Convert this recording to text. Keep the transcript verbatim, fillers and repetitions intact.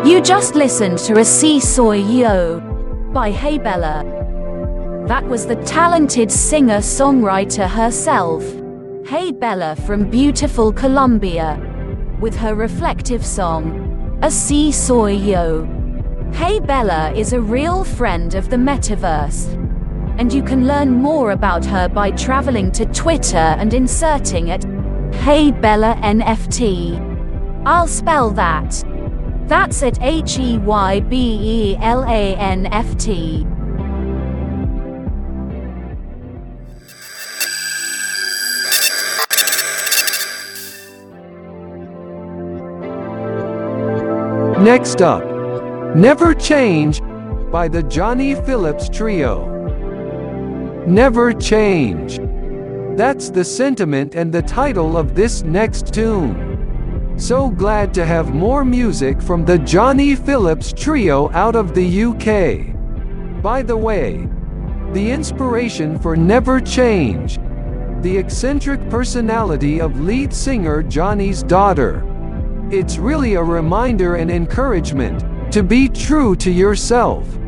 You just listened to a Seesaw Yo by Hey Bella. That was the talented singer-songwriter herself, Hey Bella from beautiful Colombia, with her reflective song, A Seesaw Yo. Hey Bella is a real friend of the metaverse, and you can learn more about her by traveling to Twitter and inserting at Hey Bella N F T. I'll spell that. That's at H E Y B E L A N F T. Next up, Never Change by the Johnny Phillips Trio. Never change. That's the sentiment and the title of this next tune. So glad to have more music from the Johnny Phillips Trio out of the U K. By the way, the inspiration for Never Change, the eccentric personality of lead singer Johnny's daughter. It's really a reminder and encouragement to be true to yourself.